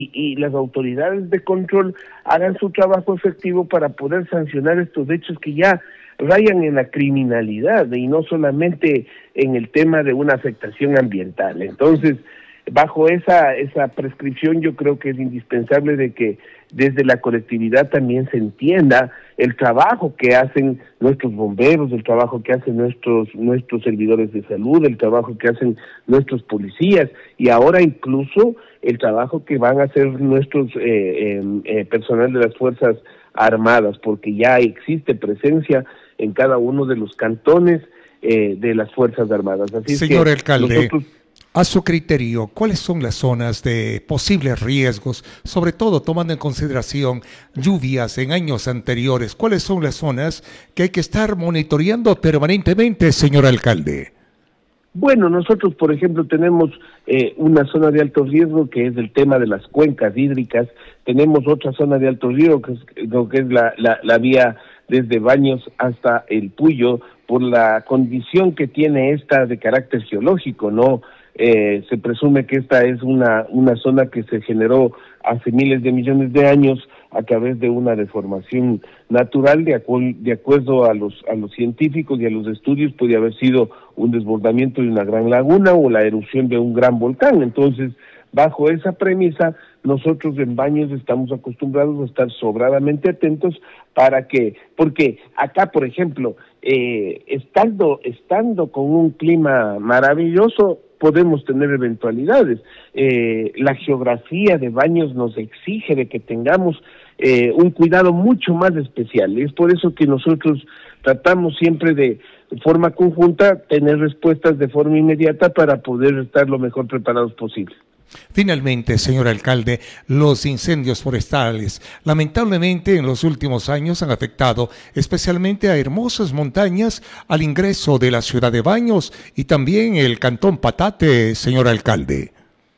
y las autoridades de control hagan su trabajo efectivo para poder sancionar estos hechos que ya rayan en la criminalidad y no solamente en el tema de una afectación ambiental. Entonces, bajo esa prescripción yo creo que es indispensable de que desde la colectividad también se entienda el trabajo que hacen nuestros bomberos, el trabajo que hacen nuestros servidores de salud, el trabajo que hacen nuestros policías y ahora incluso el trabajo que van a hacer nuestros personal de las Fuerzas Armadas, porque ya existe presencia en cada uno de los cantones de las Fuerzas Armadas. Así Señor es que alcalde, nosotros... a su criterio, ¿cuáles son las zonas de posibles riesgos, sobre todo tomando en consideración lluvias en años anteriores? ¿Cuáles son las zonas que hay que estar monitoreando permanentemente, señor alcalde? Bueno, nosotros, por ejemplo, tenemos una zona de alto riesgo que es el tema de las cuencas hídricas. Tenemos otra zona de alto riesgo que es la vía desde Baños hasta El Puyo, por la condición que tiene esta de carácter geológico, ¿no? Se presume que esta es una zona que se generó hace miles de millones de años a través de una deformación natural, de acuerdo a los científicos y a los estudios, podría haber sido un desbordamiento de una gran laguna o la erupción de un gran volcán. Entonces, bajo esa premisa, nosotros en Baños estamos acostumbrados a estar sobradamente atentos porque acá, por ejemplo, estando con un clima maravilloso, podemos tener eventualidades. La geografía de Baños nos exige de que tengamos un cuidado mucho más especial. Es por eso que nosotros tratamos siempre de forma conjunta tener respuestas de forma inmediata para poder estar lo mejor preparados posible. Finalmente, señor alcalde, los incendios forestales lamentablemente en los últimos años han afectado especialmente a hermosas montañas al ingreso de la ciudad de Baños y también el cantón Patate, señor alcalde.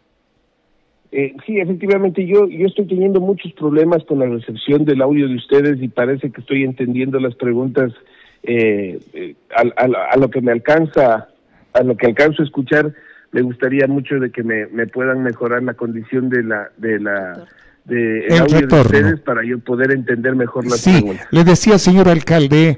Sí, efectivamente, yo estoy teniendo muchos problemas con la recepción del audio de ustedes y parece que estoy entendiendo las preguntas a lo que me alcanza, a lo que alcanzo a escuchar. Me gustaría mucho de que me puedan mejorar la condición de el audio retorno de ustedes para yo poder entender mejor las preguntas. Le decía, señor alcalde,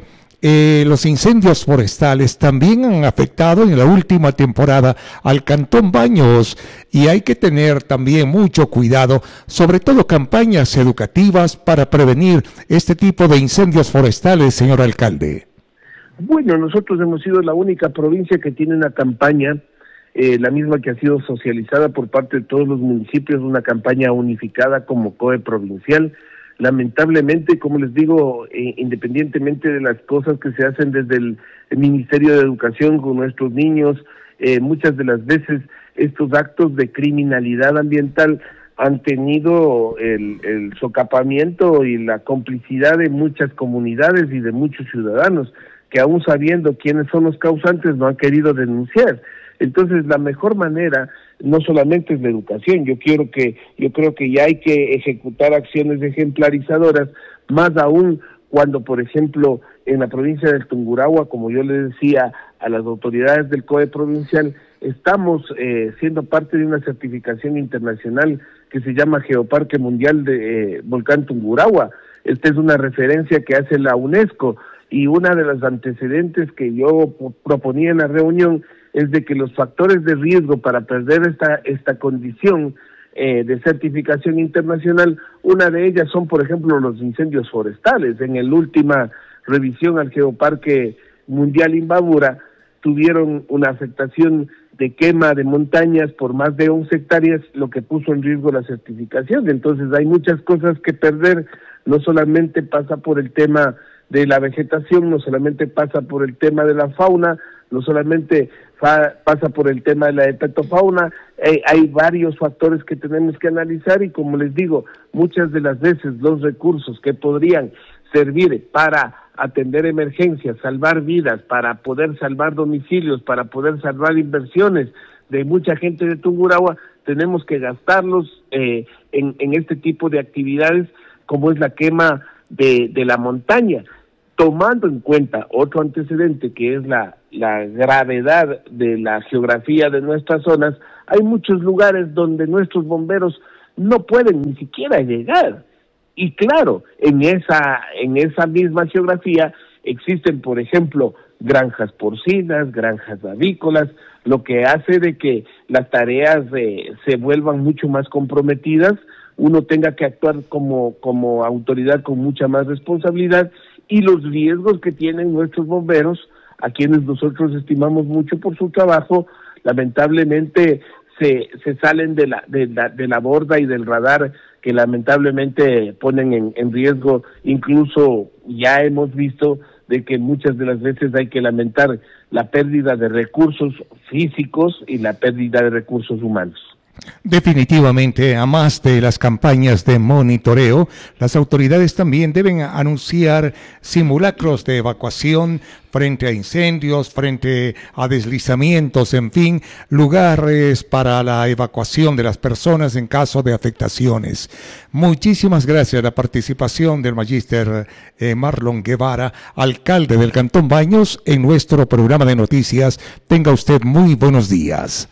los incendios forestales también han afectado en la última temporada al Cantón Baños y hay que tener también mucho cuidado, sobre todo campañas educativas para prevenir este tipo de incendios forestales, señor alcalde. Bueno, nosotros hemos sido la única provincia que tiene una campaña, la misma que ha sido socializada por parte de todos los municipios, una campaña unificada como COE provincial. Lamentablemente, como les digo, independientemente de las cosas que se hacen desde el Ministerio de Educación con nuestros niños, muchas de las veces estos actos de criminalidad ambiental han tenido el socapamiento y la complicidad de muchas comunidades y de muchos ciudadanos que aún sabiendo quiénes son los causantes no han querido denunciar. Entonces, la mejor manera no solamente es la educación, yo creo que ya hay que ejecutar acciones ejemplarizadoras, más aún cuando, por ejemplo, en la provincia del Tungurahua, como yo le decía a las autoridades del COE provincial, estamos siendo parte de una certificación internacional que se llama Geoparque Mundial de Volcán Tungurahua. Esta es una referencia que hace la UNESCO y una de las antecedentes que yo proponía en la reunión es de que los factores de riesgo para perder esta condición de certificación internacional, una de ellas son, por ejemplo, los incendios forestales. En la última revisión al Geoparque Mundial Imbabura, tuvieron una afectación de quema de montañas por más de 11 hectáreas, lo que puso en riesgo la certificación. Entonces hay muchas cosas que perder, no solamente pasa por el tema de la vegetación, no solamente pasa por el tema de la fauna, no solamente pasa por el tema de la hepatofauna, hay varios factores que tenemos que analizar y como les digo, muchas de las veces los recursos que podrían servir para atender emergencias, salvar vidas, para poder salvar domicilios, para poder salvar inversiones de mucha gente de Tungurahua, tenemos que gastarlos en este tipo de actividades como es la quema de la montaña, tomando en cuenta otro antecedente que es la gravedad de la geografía de nuestras zonas. Hay muchos lugares donde nuestros bomberos no pueden ni siquiera llegar. Y claro, en esa misma geografía existen, por ejemplo, granjas porcinas, granjas avícolas, lo que hace de que las tareas se vuelvan mucho más comprometidas, uno tenga que actuar como autoridad con mucha más responsabilidad, y los riesgos que tienen nuestros bomberos, a quienes nosotros estimamos mucho por su trabajo, lamentablemente se salen de la borda y del radar, que lamentablemente ponen en riesgo. Incluso ya hemos visto de que muchas de las veces hay que lamentar la pérdida de recursos físicos y la pérdida de recursos humanos. Definitivamente, a más de las campañas de monitoreo, las autoridades también deben anunciar simulacros de evacuación frente a incendios, frente a deslizamientos, en fin, lugares para la evacuación de las personas en caso de afectaciones. Muchísimas gracias a la participación del magíster Marlon Guevara, alcalde del Cantón Baños, en nuestro programa de noticias. Tenga usted muy buenos días.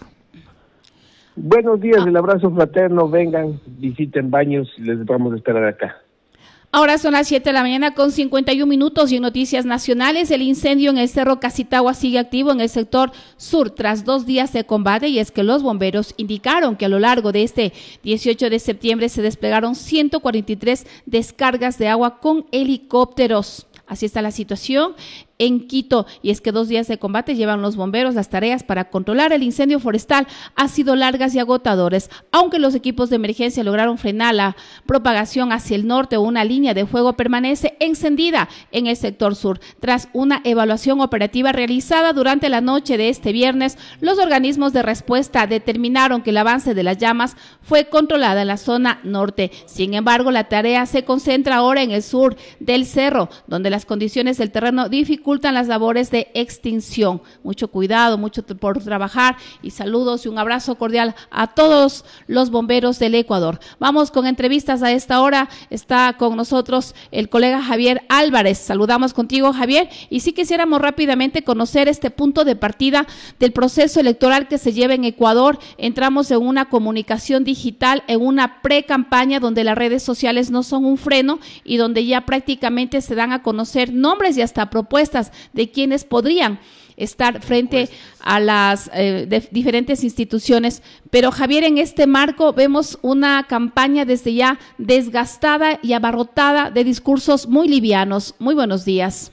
Buenos días, el abrazo fraterno, vengan, visiten Baños, les vamos a esperar acá. Ahora son las 7 de la mañana con 51 minutos y en noticias nacionales, el incendio en el Cerro Casitagua sigue activo en el sector sur tras 2 días de combate, y es que los bomberos indicaron que a lo largo de este 18 de septiembre se desplegaron 143 descargas de agua con helicópteros. Así está la situación en Quito, y es que 2 días de combate llevan los bomberos. Las tareas para controlar el incendio forestal han sido largas y agotadores, aunque los equipos de emergencia lograron frenar la propagación hacia el norte. Una línea de fuego permanece encendida en el sector sur. Tras una evaluación operativa realizada durante la noche de este viernes, los organismos de respuesta determinaron que el avance de las llamas fue controlada en la zona norte. Sin embargo, la tarea se concentra ahora en el sur del cerro, donde las condiciones del terreno dificultan las labores de extinción. Mucho cuidado, mucho por trabajar, y saludos y un abrazo cordial a todos los bomberos del Ecuador. Vamos con entrevistas a esta hora. Está con nosotros el colega Javier Álvarez. Saludamos contigo, Javier, y sí quisiéramos rápidamente conocer este punto de partida del proceso electoral que se lleva en Ecuador. Entramos en una comunicación digital, en una pre-campaña donde las redes sociales no son un freno y donde ya prácticamente se dan a conocer nombres y hasta propuestas de quienes podrían estar frente a las diferentes instituciones. Pero Javier, en este marco vemos una campaña desde ya desgastada y abarrotada de discursos muy livianos. Muy buenos días.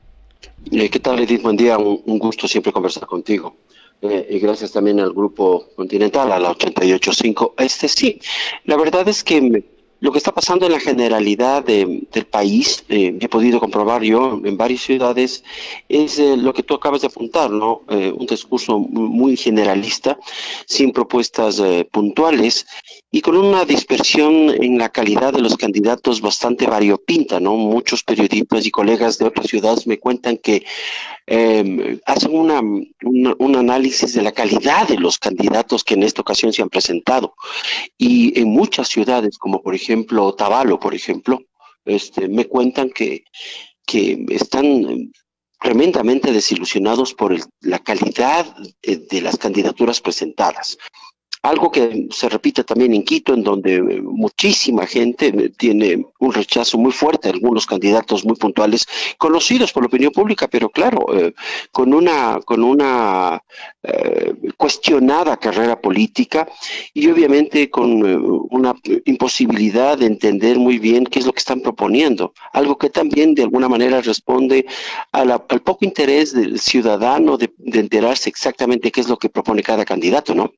¿Qué tal, Edith? Buen día, un gusto siempre conversar contigo. Y gracias también al Grupo Continental, a la 88.5. Sí, la verdad es que lo que está pasando en la generalidad del país, he podido comprobar yo en varias ciudades, es lo que tú acabas de apuntar, ¿no? Un discurso muy generalista, sin propuestas puntuales y con una dispersión en la calidad de los candidatos bastante variopinta, ¿no? Muchos periodistas y colegas de otras ciudades me cuentan que hacen un análisis de la calidad de los candidatos que en esta ocasión se han presentado, y en muchas ciudades, como por ejemplo Otavalo, por ejemplo, me cuentan que están tremendamente desilusionados por la calidad de las candidaturas presentadas. Algo que se repite también en Quito, en donde muchísima gente tiene un rechazo muy fuerte a algunos candidatos muy puntuales, conocidos por la opinión pública, pero claro, con una cuestionada carrera política, y obviamente con una imposibilidad de entender muy bien qué es lo que están proponiendo. Algo que también de alguna manera responde al poco interés del ciudadano de enterarse exactamente qué es lo que propone cada candidato, ¿no?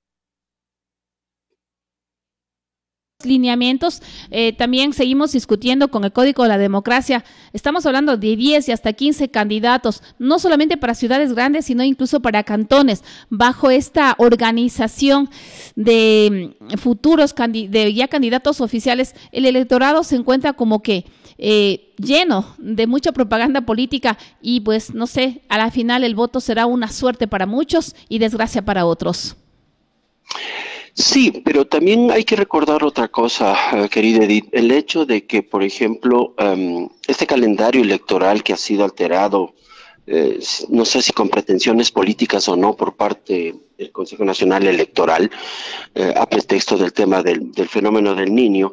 Lineamientos, también seguimos discutiendo con el Código de la Democracia. Estamos hablando de 10 y hasta 15 candidatos, no solamente para ciudades grandes, sino incluso para cantones. Bajo esta organización de futuros ya candidatos oficiales, el electorado se encuentra como que lleno de mucha propaganda política, y pues no sé, a la final el voto será una suerte para muchos y desgracia para otros. Sí, pero también hay que recordar otra cosa, querida Edith, el hecho de que, por ejemplo, este calendario electoral que ha sido alterado no sé si con pretensiones políticas o no por parte del Consejo Nacional Electoral, a pretexto del tema del fenómeno del Niño,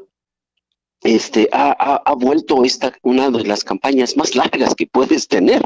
ha vuelto una de las campañas más largas que puedes tener.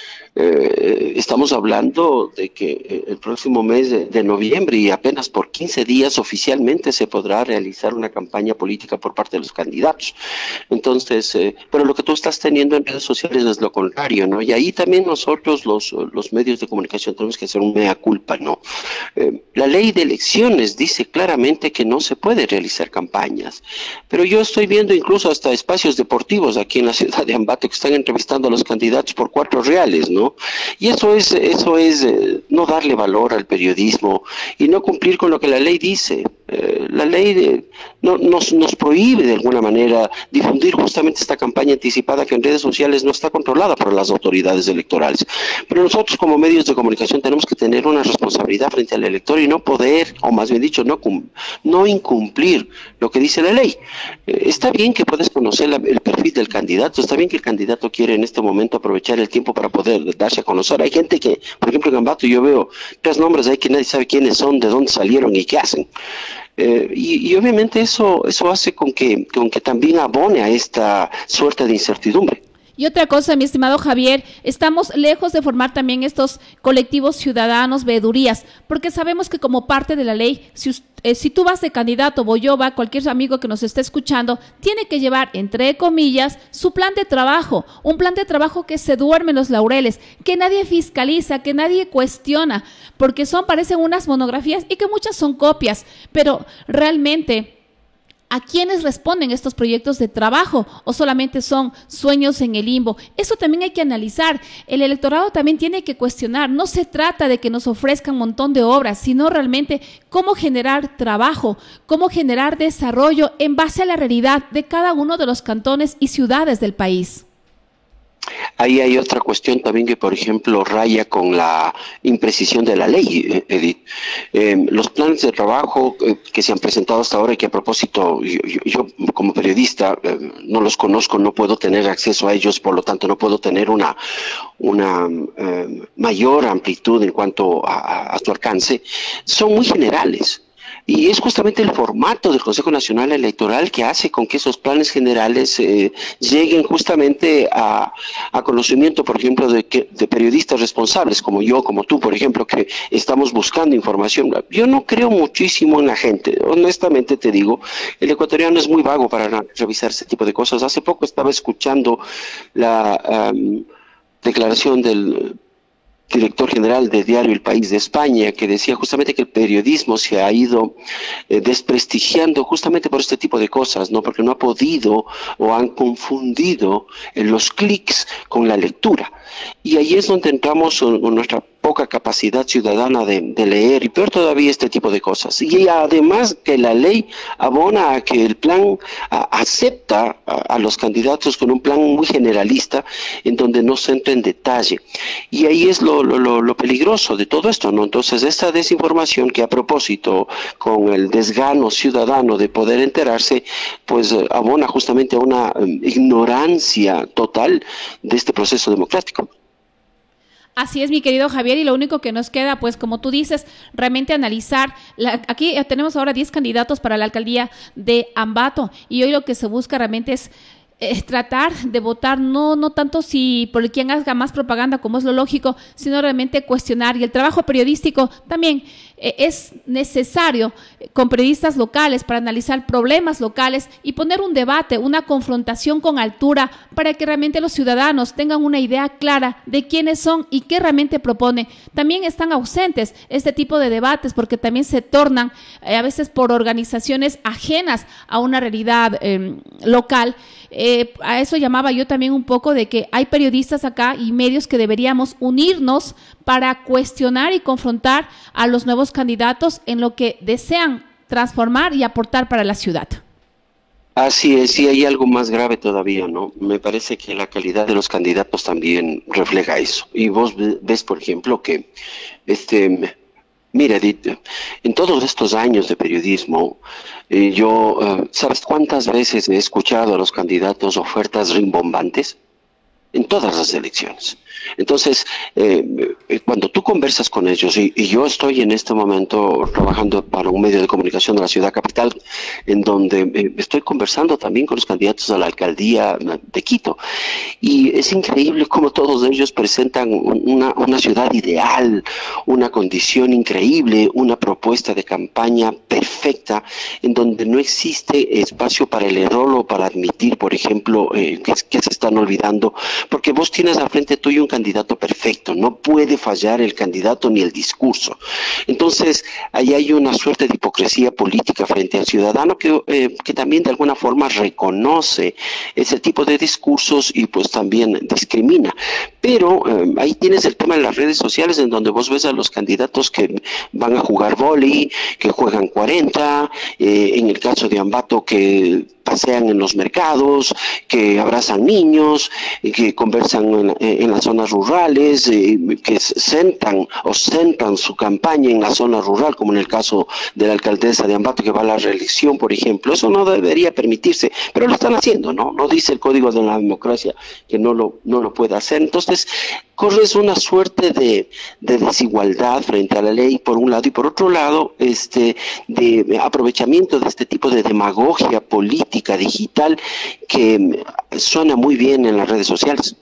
Estamos hablando de que el próximo mes de noviembre y apenas por 15 días oficialmente se podrá realizar una campaña política por parte de los candidatos. Entonces, pero lo que tú estás teniendo en redes sociales es lo contrario, ¿no? Y ahí también nosotros, los medios de comunicación, tenemos que hacer un mea culpa, ¿no? La ley de elecciones dice claramente que no se puede realizar campañas, pero yo estoy viendo incluso hasta espacios deportivos aquí en la ciudad de Ambato que están entrevistando a los candidatos por 4 reales, ¿no? Y eso es no darle valor al periodismo y no cumplir con lo que la ley dice. La ley nos prohíbe de alguna manera difundir justamente esta campaña anticipada que en redes sociales no está controlada por las autoridades electorales. Pero nosotros como medios de comunicación tenemos que tener una responsabilidad frente al elector y no poder, o más bien dicho, no incumplir lo que dice la ley. Está bien que puedes conocer el perfil del candidato, está bien que el candidato quiere en este momento aprovechar el tiempo para poder darse a conocer. Hay gente que, por ejemplo, en Ambato yo veo 3 nombres ahí que nadie sabe quiénes son, de dónde salieron y qué hacen. Y obviamente eso hace con que también abone a esta suerte de incertidumbre. Y otra cosa, mi estimado Javier, estamos lejos de formar también estos colectivos ciudadanos, veedurías, porque sabemos que como parte de la ley, si tú vas de candidato, voy yo, va cualquier amigo que nos esté escuchando, tiene que llevar, entre comillas, su plan de trabajo, un plan de trabajo que se duerme en los laureles, que nadie fiscaliza, que nadie cuestiona, porque parecen unas monografías y que muchas son copias, pero realmente ¿a quiénes responden estos proyectos de trabajo o solamente son sueños en el limbo? Eso también hay que analizar. El electorado también tiene que cuestionar. No se trata de que nos ofrezcan un montón de obras, sino realmente cómo generar trabajo, cómo generar desarrollo en base a la realidad de cada uno de los cantones y ciudades del país. Ahí hay otra cuestión también que, por ejemplo, raya con la imprecisión de la ley, Edith. Los planes de trabajo que se han presentado hasta ahora y que a propósito yo como periodista no los conozco, no puedo tener acceso a ellos, por lo tanto no puedo tener una mayor amplitud en cuanto a su alcance, son muy generales. Y es justamente el formato del Consejo Nacional Electoral que hace con que esos planes generales lleguen justamente a conocimiento, por ejemplo, de periodistas responsables como yo, como tú, por ejemplo, que estamos buscando información. Yo no creo muchísimo en la gente, honestamente te digo, el ecuatoriano es muy vago para revisar ese tipo de cosas. Hace poco estaba escuchando la declaración del director general de Diario El País de España, que decía justamente que el periodismo se ha ido desprestigiando justamente por este tipo de cosas, ¿no? Porque no ha podido o han confundido los clics con la lectura. Y ahí es donde entramos con nuestra poca capacidad ciudadana de leer y peor todavía este tipo de cosas. Y además que la ley abona a que el plan acepta a los candidatos con un plan muy generalista en donde no se entra en detalle. Y ahí es lo peligroso de todo esto, ¿no? Entonces esta desinformación que a propósito con el desgano ciudadano de poder enterarse, pues abona justamente a una ignorancia total de este proceso democrático. Así es, mi querido Javier, y lo único que nos queda, pues como tú dices, realmente analizar. Aquí tenemos ahora 10 candidatos para la alcaldía de Ambato y hoy lo que se busca realmente es tratar de votar, no tanto si por quien haga más propaganda, como es lo lógico, sino realmente cuestionar. Y el trabajo periodístico también es necesario con periodistas locales para analizar problemas locales y poner un debate, una confrontación con altura para que realmente los ciudadanos tengan una idea clara de quiénes son y qué realmente propone. También están ausentes este tipo de debates porque también se tornan a veces por organizaciones ajenas a una realidad local. A eso llamaba yo también un poco de que hay periodistas acá y medios que deberíamos unirnos para cuestionar y confrontar a los nuevos candidatos en lo que desean transformar y aportar para la ciudad. Así es, y hay algo más grave todavía, ¿no? Me parece que la calidad de los candidatos también refleja eso. Y vos ves, por ejemplo, que mira, Edith, en todos estos años de periodismo, ¿sabes cuántas veces he escuchado a los candidatos ofertas rimbombantes? en todas las elecciones. Entonces, cuando tú conversas con ellos, y yo estoy en este momento trabajando para un medio de comunicación de la ciudad capital, en donde estoy conversando también con los candidatos a la alcaldía de Quito, y es increíble cómo todos ellos presentan una ciudad ideal, una condición increíble, una propuesta de campaña perfecta, en donde no existe espacio para el error o para admitir, por ejemplo, que se están olvidando, porque vos tienes al frente tuyo un candidato perfecto, no puede fallar el candidato ni el discurso. Entonces, ahí hay una suerte de hipocresía política frente al ciudadano que también de alguna forma reconoce ese tipo de discursos y pues también discrimina. Pero ahí tienes el tema de las redes sociales, en donde vos ves a los candidatos que van a jugar vóley, que juegan 40, en el caso de Ambato que pasean en los mercados, que abrazan niños, que conversan en las zonas rurales, que sentan su campaña en la zona rural, como en el caso de la alcaldesa de Ambato que va a la reelección, por ejemplo. Eso no debería permitirse, pero lo están haciendo, ¿no? No dice el Código de la Democracia que no lo puede hacer. Entonces, corres una suerte de desigualdad frente a la ley, por un lado, y por otro lado, de aprovechamiento de este tipo de demagogia política digital que suena muy bien en las redes sociales.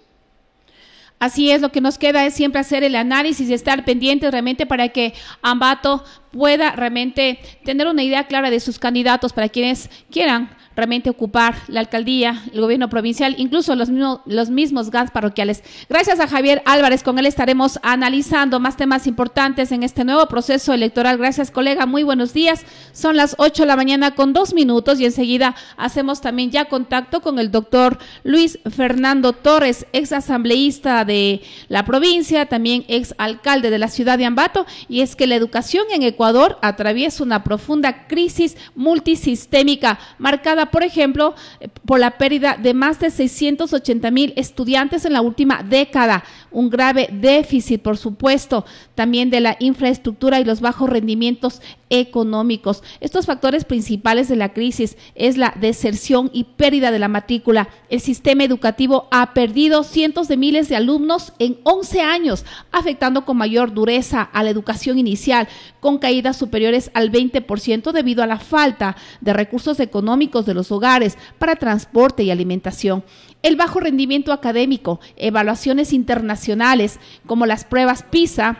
Así es, lo que nos queda es siempre hacer el análisis y estar pendientes realmente para que Ambato pueda realmente tener una idea clara de sus candidatos para quienes quieran realmente ocupar la alcaldía, el gobierno provincial, incluso los mismos GANs parroquiales. Gracias a Javier Álvarez, con él estaremos analizando más temas importantes en este nuevo proceso electoral. Gracias, colega, muy buenos días. Son las 8 de la mañana con 2 minutos y enseguida hacemos también ya contacto con el doctor Luis Fernando Torres, ex asambleísta de la provincia, también ex alcalde de la ciudad de Ambato, y es que la educación en Ecuador atraviesa una profunda crisis multisistémica, marcada por ejemplo, por la pérdida de más de 680,000 estudiantes en la última década, un grave déficit, por supuesto, también de la infraestructura y los bajos rendimientos económicos. Estos factores principales de la crisis es la deserción y pérdida de la matrícula. El sistema educativo ha perdido cientos de miles de alumnos en 11 años, afectando con mayor dureza a la educación inicial, con caídas superiores al 20% debido a la falta de recursos económicos de los hogares para transporte y alimentación. El bajo rendimiento académico, evaluaciones internacionales como las pruebas PISA,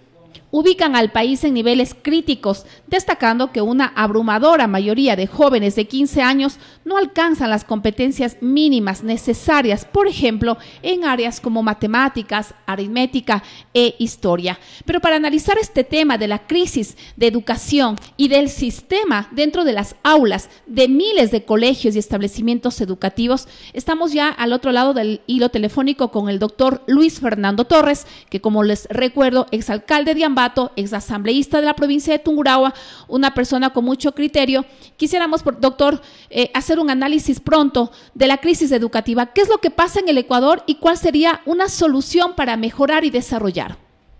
ubican al país en niveles críticos, destacando que una abrumadora mayoría de jóvenes de 15 años no alcanzan las competencias mínimas necesarias, por ejemplo, en áreas como matemáticas, aritmética e historia. Pero para analizar este tema de la crisis de educación y del sistema dentro de las aulas de miles de colegios y establecimientos educativos, estamos ya al otro lado del hilo telefónico con el doctor Luis Fernando Torres, que, como les recuerdo, exalcalde de Ambato, exasambleísta de la provincia de Tungurahua, una persona con mucho criterio. Quisiéramos, doctor, hacer un análisis pronto de la crisis educativa. ¿Qué es lo que pasa en el Ecuador y cuál sería una solución para mejorar y desarrollar?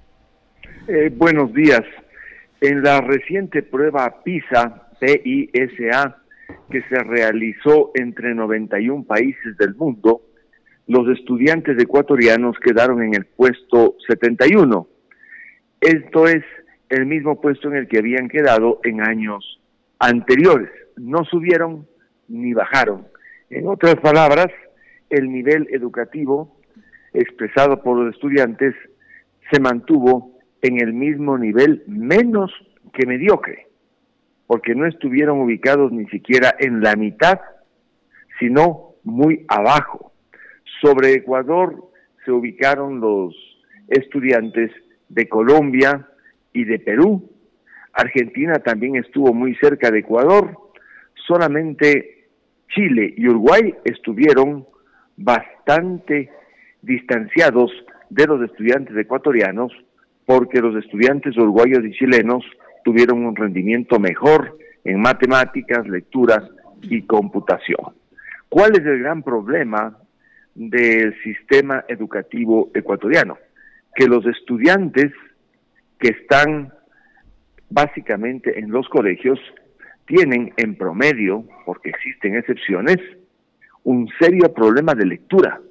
Buenos días. En la reciente prueba PISA, PISA, que se realizó entre 91 países del mundo, los estudiantes ecuatorianos quedaron en el puesto 71. Esto es el mismo puesto en el que habían quedado en años anteriores. No subieron ni bajaron. En otras palabras, el nivel educativo expresado por los estudiantes se mantuvo en el mismo nivel, menos que mediocre, porque no estuvieron ubicados ni siquiera en la mitad, sino muy abajo. Sobre Ecuador se ubicaron los estudiantes de Colombia y de Perú. Argentina también estuvo muy cerca de Ecuador. Solamente Chile y Uruguay estuvieron bastante distanciados de los estudiantes ecuatorianos, porque los estudiantes uruguayos y chilenos tuvieron un rendimiento mejor en matemáticas, lecturas y computación. ¿Cuál es el gran problema del sistema educativo ecuatoriano? Que los estudiantes que están básicamente en los colegios tienen en promedio, porque existen excepciones, un serio problema de lectura.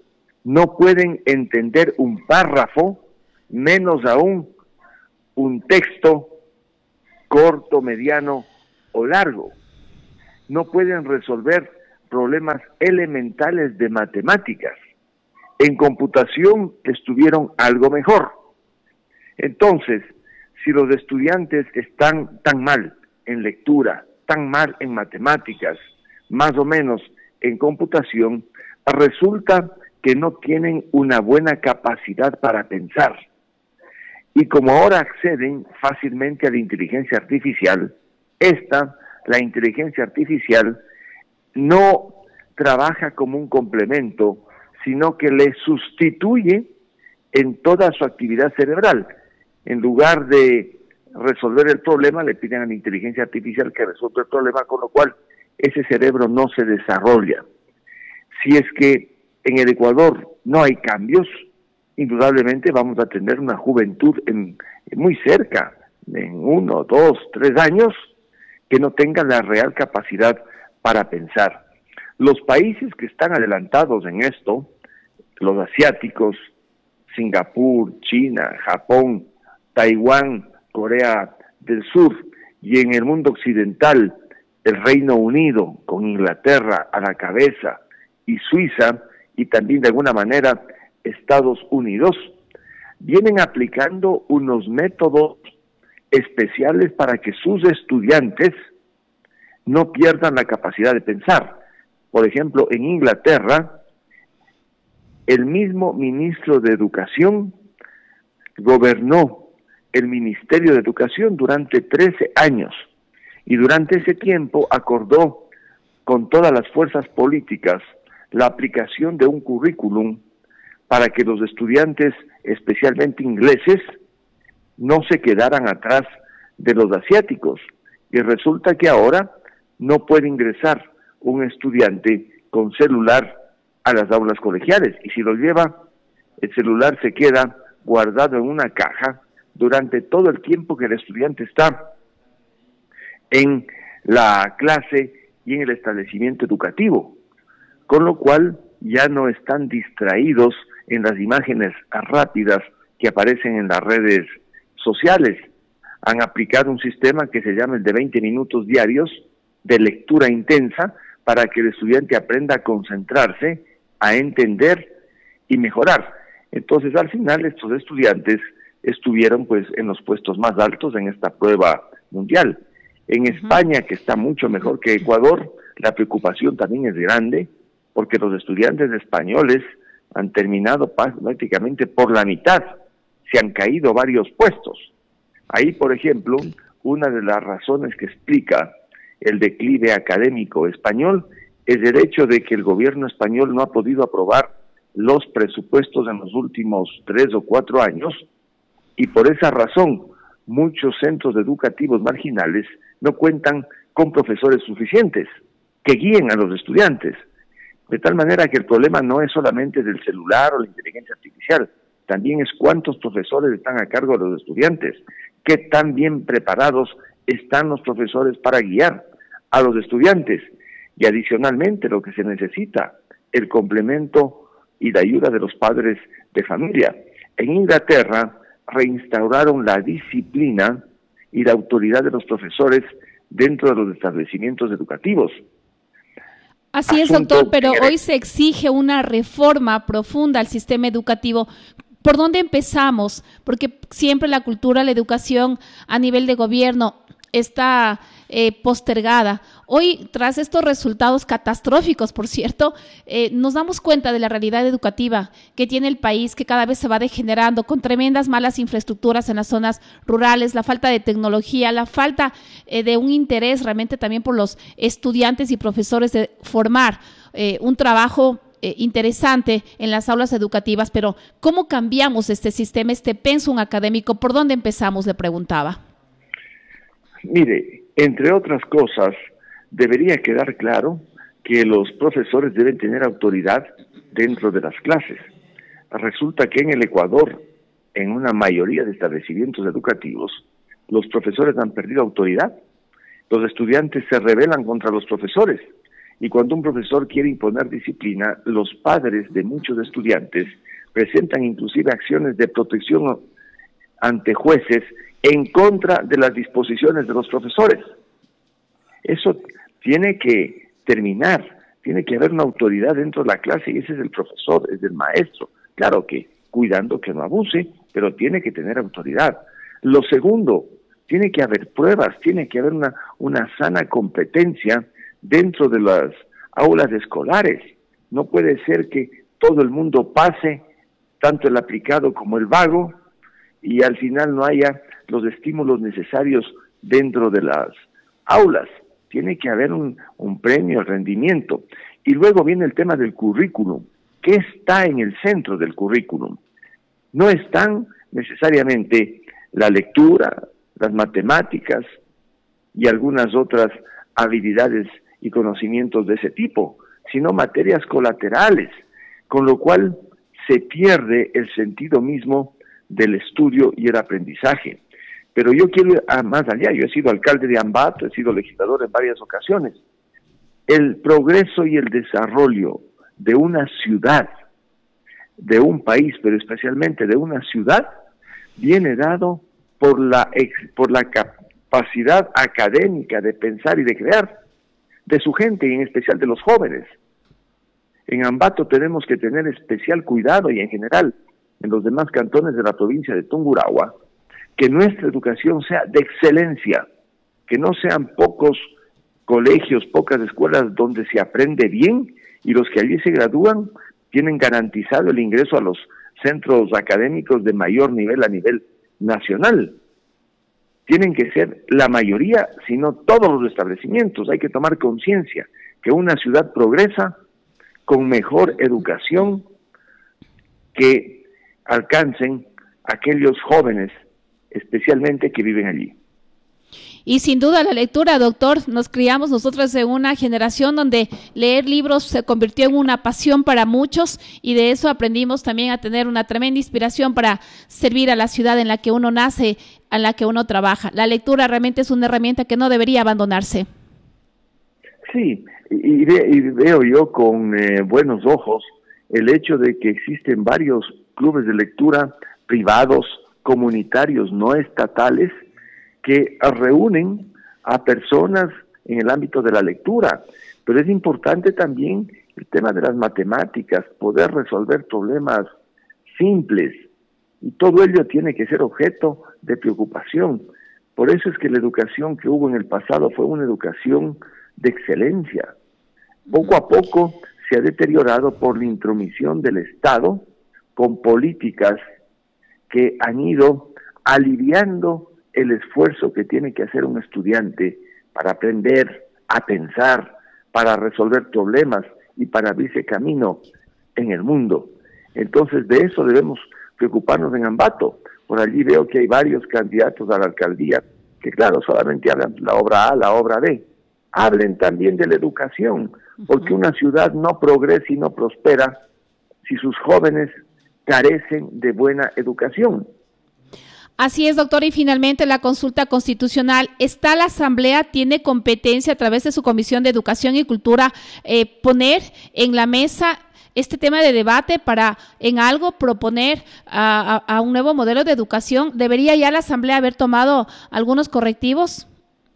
no pueden entender un párrafo, menos aún un texto corto, mediano o largo. No pueden resolver problemas elementales de matemáticas. En computación estuvieron algo mejor. Entonces, si los estudiantes están tan mal en lectura, tan mal en matemáticas, más o menos en computación, resulta que no tienen una buena capacidad para pensar. Y como ahora acceden fácilmente a la inteligencia artificial, la inteligencia artificial, no trabaja como un complemento, sino que le sustituye en toda su actividad cerebral. En lugar de resolver el problema, le piden a la inteligencia artificial que resuelva el problema, con lo cual ese cerebro no se desarrolla. Si es que en el Ecuador no hay cambios, indudablemente vamos a tener una juventud muy cerca, en 1, 2, 3 años, que no tenga la real capacidad para pensar. Los países que están adelantados en esto, los asiáticos, Singapur, China, Japón, Taiwán, Corea del Sur, y en el mundo occidental, el Reino Unido, con Inglaterra a la cabeza, y Suiza, y también de alguna manera Estados Unidos, vienen aplicando unos métodos especiales para que sus estudiantes no pierdan la capacidad de pensar. Por ejemplo, en Inglaterra, el mismo ministro de Educación gobernó el Ministerio de Educación durante 13 años y durante ese tiempo acordó con todas las fuerzas políticas la aplicación de un currículum para que los estudiantes, especialmente ingleses, no se quedaran atrás de los asiáticos. Y resulta que ahora no puede ingresar un estudiante con celular a las aulas colegiales, y si lo lleva, el celular se queda guardado en una caja durante todo el tiempo que el estudiante está en la clase y en el establecimiento educativo, con lo cual ya no están distraídos en las imágenes rápidas que aparecen en las redes sociales. Han aplicado un sistema que se llama el de 20 minutos diarios de lectura intensa para que el estudiante aprenda a concentrarse, a entender y mejorar. Entonces, al final, estos estudiantes estuvieron pues en los puestos más altos en esta prueba mundial. En España, que está mucho mejor que Ecuador, la preocupación también es grande, porque los estudiantes españoles han terminado prácticamente por la mitad, se han caído varios puestos. Ahí, por ejemplo, una de las razones que explica el declive académico español es el hecho de que el gobierno español no ha podido aprobar los presupuestos en los últimos 3 o 4 años, y por esa razón muchos centros educativos marginales no cuentan con profesores suficientes que guíen a los estudiantes. De tal manera que el problema no es solamente del celular o la inteligencia artificial, también es cuántos profesores están a cargo de los estudiantes, qué tan bien preparados están los profesores para guiar a los estudiantes, y adicionalmente lo que se necesita, el complemento y la ayuda de los padres de familia. En Inglaterra reinstauraron la disciplina y la autoridad de los profesores dentro de los establecimientos educativos. Así es, doctor, pero hoy se exige una reforma profunda al sistema educativo. ¿Por dónde empezamos? Porque siempre la cultura, la educación a nivel de gobierno está postergada. Hoy, tras estos resultados catastróficos, por cierto, nos damos cuenta de la realidad educativa que tiene el país, que cada vez se va degenerando, con tremendas malas infraestructuras en las zonas rurales, la falta de tecnología, la falta de un interés realmente también por los estudiantes y profesores de formar un trabajo interesante en las aulas educativas. Pero ¿cómo cambiamos este sistema, este pensum académico? ¿Por dónde empezamos?, le preguntaba. Mire, entre otras cosas, debería quedar claro que los profesores deben tener autoridad dentro de las clases. Resulta que en el Ecuador, en una mayoría de establecimientos educativos, los profesores han perdido autoridad. Los estudiantes se rebelan contra los profesores, Y cuando un profesor quiere imponer disciplina, los padres de muchos estudiantes presentan inclusive acciones de protección ante jueces en contra de las disposiciones de los profesores. Eso tiene que terminar, tiene que haber una autoridad dentro de la clase y ese es el profesor, es el maestro. Claro que cuidando que no abuse, pero tiene que tener autoridad. Lo segundo, tiene que haber pruebas, tiene que haber una sana competencia dentro de las aulas escolares. No puede ser que todo el mundo pase, tanto el aplicado como el vago, y al final no haya los estímulos necesarios dentro de las aulas. Tiene que haber un premio al rendimiento. Y luego viene el tema del currículum. ¿Qué está en el centro del currículum? No están necesariamente la lectura, las matemáticas y algunas otras habilidades y conocimientos de ese tipo, sino materias colaterales, con lo cual se pierde el sentido mismo del estudio y el aprendizaje. Pero yo quiero ir más allá. Yo he sido alcalde de Ambato, he sido legislador en varias ocasiones. El progreso y el desarrollo de una ciudad, de un país, pero especialmente de una ciudad, viene dado por la capacidad académica de pensar y de crear de su gente y en especial de los jóvenes. En Ambato tenemos que tener especial cuidado y en general en los demás cantones de la provincia de Tungurahua, que nuestra educación sea de excelencia, que no sean pocos colegios, pocas escuelas donde se aprende bien y los que allí se gradúan tienen garantizado el ingreso a los centros académicos de mayor nivel a nivel nacional. Tienen que ser la mayoría, sino todos los establecimientos. Hay que tomar conciencia que una ciudad progresa con mejor educación que alcancen aquellos jóvenes, especialmente que viven allí. Y sin duda la lectura, doctor, nos criamos nosotros en una generación donde leer libros se convirtió en una pasión para muchos y de eso aprendimos también a tener una tremenda inspiración para servir a la ciudad en la que uno nace, en la que uno trabaja. La lectura realmente es una herramienta que no debería abandonarse. Sí, y veo yo con buenos ojos el hecho de que existen varios clubes de lectura privados, comunitarios, no estatales, que reúnen a personas en el ámbito de la lectura, pero es importante también el tema de las matemáticas, poder resolver problemas simples, y todo ello tiene que ser objeto de preocupación. Por eso es que la educación que hubo en el pasado fue una educación de excelencia. Poco a poco se ha deteriorado por la intromisión del Estado con políticas que han ido aliviando el esfuerzo que tiene que hacer un estudiante para aprender a pensar, para resolver problemas y para abrirse camino en el mundo. Entonces de eso debemos preocuparnos en Ambato. Por allí veo que hay varios candidatos a la alcaldía que claro, solamente hablan de la obra A, la obra B. Hablen también de la educación, porque una ciudad no progresa y no prospera si sus jóvenes carecen de buena educación. Así es, doctor, y finalmente la consulta constitucional. ¿Está la Asamblea, tiene competencia a través de su Comisión de Educación y Cultura poner en la mesa este tema de debate para en algo proponer a un nuevo modelo de educación? ¿Debería ya la Asamblea haber tomado algunos correctivos?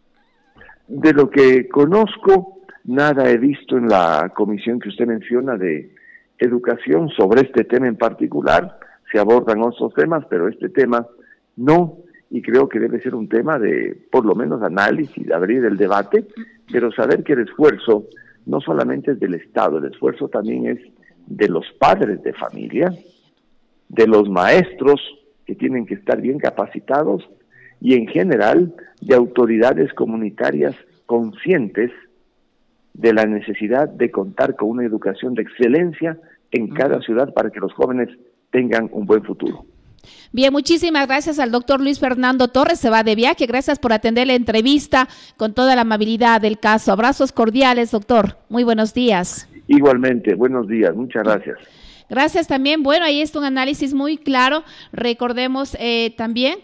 De lo que conozco, nada he visto en la comisión que usted menciona de educación sobre este tema en particular. Se abordan otros temas, pero este tema no, y creo que debe ser un tema de, por lo menos, análisis, de abrir el debate, pero saber que el esfuerzo no solamente es del Estado, el esfuerzo también es de los padres de familia, de los maestros que tienen que estar bien capacitados y en general de autoridades comunitarias conscientes de la necesidad de contar con una educación de excelencia en cada ciudad para que los jóvenes tengan un buen futuro. Bien, muchísimas gracias al doctor Luis Fernando Torres, se va de viaje, gracias por atender la entrevista con toda la amabilidad del caso. Abrazos cordiales, doctor, muy buenos días. Igualmente, buenos días, muchas gracias. Gracias también, bueno, ahí está un análisis muy claro, recordemos también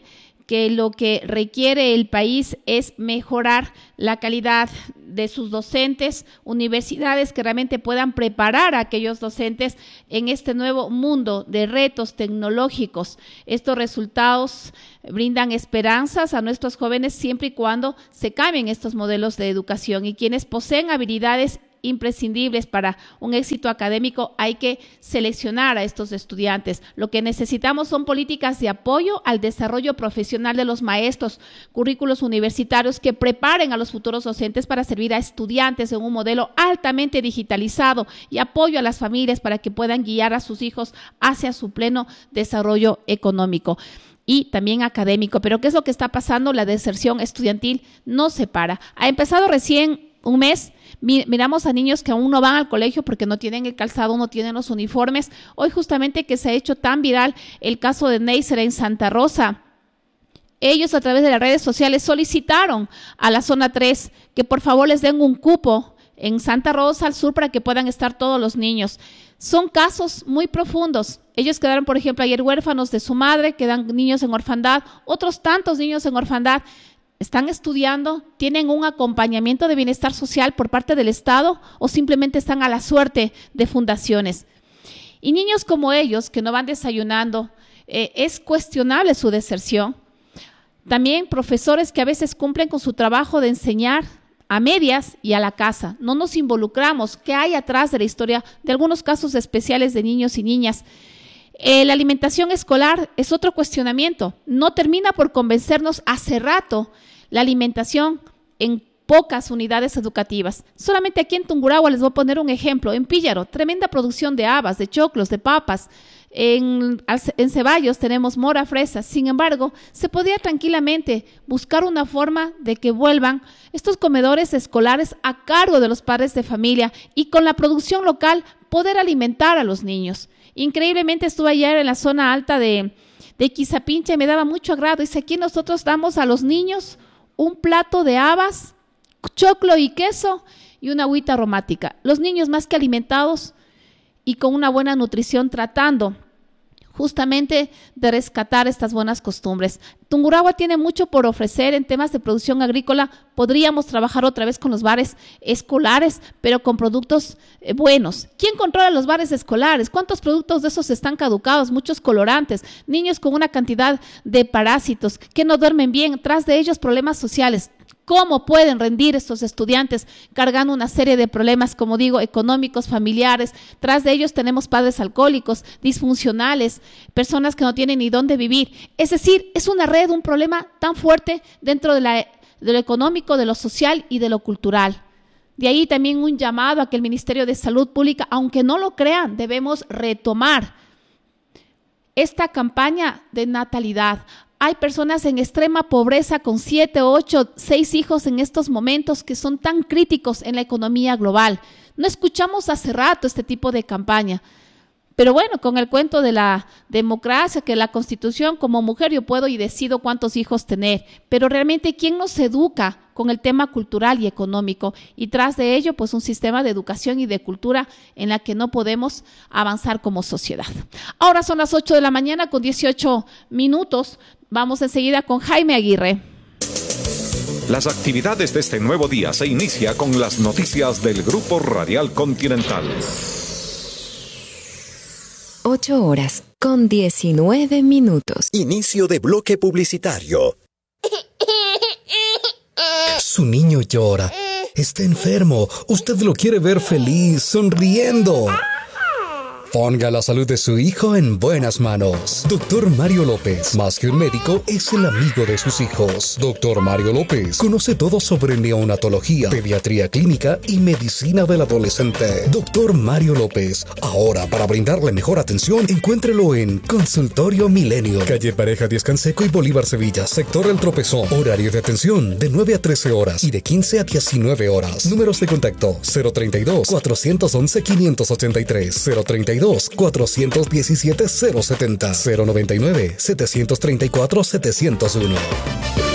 que lo que requiere el país es mejorar la calidad de sus docentes, universidades que realmente puedan preparar a aquellos docentes en este nuevo mundo de retos tecnológicos. Estos resultados brindan esperanzas a nuestros jóvenes siempre y cuando se cambien estos modelos de educación, y quienes poseen habilidades imprescindibles para un éxito académico, hay que seleccionar a estos estudiantes. Lo que necesitamos son políticas de apoyo al desarrollo profesional de los maestros, currículos universitarios que preparen a los futuros docentes para servir a estudiantes en un modelo altamente digitalizado, y apoyo a las familias para que puedan guiar a sus hijos hacia su pleno desarrollo económico y también académico. Pero ¿qué es lo que está pasando? La deserción estudiantil no se para. Ha empezado recién un mes. Miramos a niños que aún no van al colegio porque no tienen el calzado, no tienen los uniformes. Hoy justamente que se ha hecho tan viral el caso de Neisser en Santa Rosa, ellos a través de las redes sociales solicitaron a la zona 3 que por favor les den un cupo en Santa Rosa al sur para que puedan estar todos los niños. Son casos muy profundos. Ellos quedaron, por ejemplo, ayer huérfanos de su madre, quedan niños en orfandad, otros tantos niños en orfandad. ¿Están estudiando? ¿Tienen un acompañamiento de bienestar social por parte del Estado o simplemente están a la suerte de fundaciones? Y niños como ellos que no van desayunando, es cuestionable su deserción. También profesores que a veces cumplen con su trabajo de enseñar a medias y a la casa. No nos involucramos. ¿Qué hay atrás de la historia de algunos casos especiales de niños y niñas? La alimentación escolar es otro cuestionamiento. No termina por convencernos hace rato la alimentación en pocas unidades educativas. Solamente aquí en Tungurahua les voy a poner un ejemplo. En Píllaro, tremenda producción de habas, de choclos, de papas. En Ceballos tenemos mora, fresas. Sin embargo, se podría tranquilamente buscar una forma de que vuelvan estos comedores escolares a cargo de los padres de familia y con la producción local poder alimentar a los niños. Increíblemente estuve ayer en la zona alta de Quizapincha y me daba mucho agrado. Dice, aquí nosotros damos a los niños un plato de habas, choclo y queso y una agüita aromática. Los niños más que alimentados y con una buena nutrición, tratando justamente de rescatar estas buenas costumbres. Tungurahua tiene mucho por ofrecer en temas de producción agrícola. Podríamos trabajar otra vez con los bares escolares, pero con productos buenos. ¿Quién controla los bares escolares? ¿Cuántos productos de esos están caducados? Muchos colorantes, niños con una cantidad de parásitos que no duermen bien, tras de ellos problemas sociales. ¿Cómo pueden rendir estos estudiantes cargando una serie de problemas, como digo, económicos, familiares? Tras de ellos tenemos padres alcohólicos, disfuncionales, personas que no tienen ni dónde vivir. Es decir, es una red, un problema tan fuerte dentro de lo económico, de lo social y de lo cultural. De ahí también un llamado a que el Ministerio de Salud Pública, aunque no lo crean, debemos retomar esta campaña de natalidad. Hay personas en extrema pobreza con 7, 8, 6 hijos en estos momentos que son tan críticos en la economía global. No escuchamos hace rato este tipo de campaña. Pero bueno, con el cuento de la democracia, que la Constitución, como mujer yo puedo y decido cuántos hijos tener. Pero realmente, ¿quién nos educa con el tema cultural y económico? Y tras de ello, pues un sistema de educación y de cultura en la que no podemos avanzar como sociedad. Ahora son las 8 de la mañana con 18 minutos. Vamos enseguida con Jaime Aguirre. Las actividades de este nuevo día se inicia con las noticias del Grupo Radial Continental. 8 horas con 19 minutos. Inicio de bloque publicitario. Su niño llora. Está enfermo. Usted lo quiere ver feliz, sonriendo. Ponga la salud de su hijo en buenas manos. Doctor Mario López, más que un médico, es el amigo de sus hijos. Doctor Mario López conoce todo sobre neonatología, pediatría clínica y medicina del adolescente. Doctor Mario López, ahora para brindarle mejor atención, encuéntrelo en Consultorio Milenio, calle Pareja Díaz Canseco y Bolívar Sevilla, sector El Tropezón. Horario de atención de 9 a 13 horas y de 15 a 19 horas. Números de contacto 032-411-583, 032-417-070, 099-734-701.